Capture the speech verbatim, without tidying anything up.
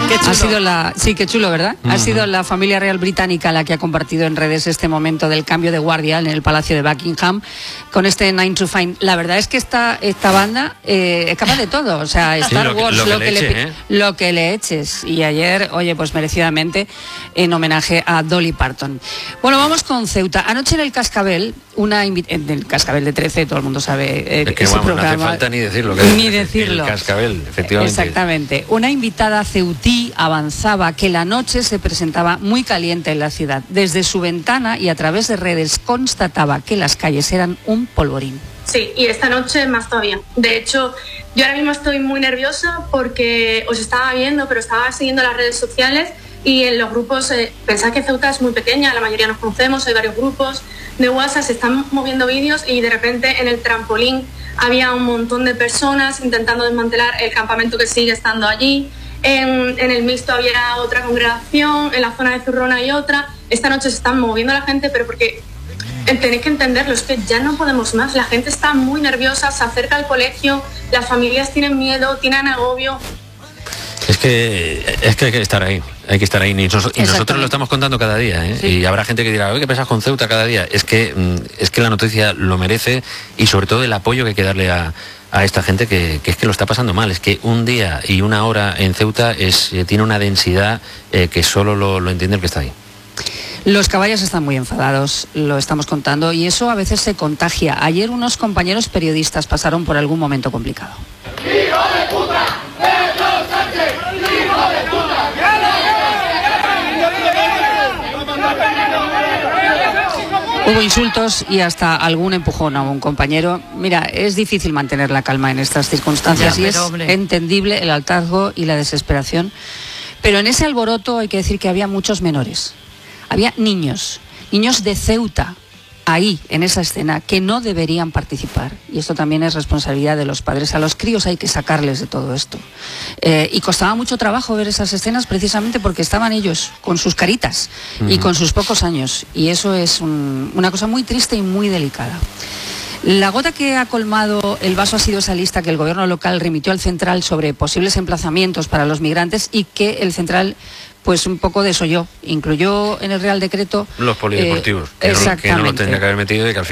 Qué chulo. Ha sido la, sí, qué chulo, ¿verdad? Uh-huh. Ha sido la familia real británica la que ha compartido en redes este momento del cambio de guardia en el Palacio de Buckingham con este Nine to Five. La verdad es que esta, esta banda eh, es capaz de todo. O sea, Star sí, lo, Wars, lo, que lo, le que eche, le, ¿eh? lo que le eches. Y ayer, oye, pues merecidamente en homenaje a Dolly Parton. Bueno, vamos con Ceuta. Anoche en el Cascabel, una invi- en el Cascabel de trece, todo el mundo sabe eh, es que, ese vamos, programa. no hace falta ni decirlo. Que Ni es, decirlo. El Cascabel, efectivamente. Exactamente. Una invitada ceutí avanzaba que la noche se presentaba muy caliente en la ciudad. Desde su ventana y a través de redes constataba que las calles eran un polvorín. Sí, y esta noche más todavía. De hecho, yo ahora mismo estoy muy nerviosa porque os estaba viendo, pero estaba siguiendo las redes sociales y en los grupos, eh, pensad que Ceuta es muy pequeña, la mayoría nos conocemos, hay varios grupos de WhatsApp, se están moviendo vídeos y de repente en el trampolín había un montón de personas intentando desmantelar el campamento que sigue estando allí. En, en el mixto había otra congregación, en la zona de Zurrona hay otra. Esta noche se están moviendo la gente, pero porque tenéis que entenderlo, es que ya no podemos más. La gente está muy nerviosa, se acerca al colegio, las familias tienen miedo, tienen agobio. Es que, es que hay que estar ahí, hay que estar ahí. Y nosotros, y nosotros lo estamos contando cada día, ¿eh? Sí. Y habrá gente que dirá, oye, ¿qué pesas con Ceuta cada día? Es que, es que la noticia lo merece y sobre todo el apoyo que hay que darle a, a esta gente que, que es que lo está pasando mal. Es que un día y una hora en Ceuta es, eh, tiene una densidad eh, que solo lo, lo entiende el que está ahí. Los caballos están muy enfadados, lo estamos contando, y eso a veces se contagia. Ayer unos compañeros periodistas pasaron por algún momento complicado. ¡Hijo de puta! ¡Pedro Sánchez! ¡Hijo de puta! Hubo insultos y hasta algún empujón a un compañero. Mira, es difícil mantener la calma en estas circunstancias ya, y es hombre. entendible el hartazgo y la desesperación. Pero en ese alboroto hay que decir que había muchos menores. Había niños, niños de Ceuta, ahí, en esa escena, que no deberían participar. Y esto también es responsabilidad de los padres. A los críos hay que sacarles de todo esto. Eh, y costaba mucho trabajo ver esas escenas precisamente porque estaban ellos con sus caritas uh-huh. y con sus pocos años. Y eso es un, una cosa muy triste y muy delicada. La gota que ha colmado el vaso ha sido esa lista que el gobierno local remitió al central sobre posibles emplazamientos para los migrantes y que el central pues un poco desoyó. Incluyó en el Real Decreto los polideportivos, eh, que, no, que no lo tendría que haber metido y que al final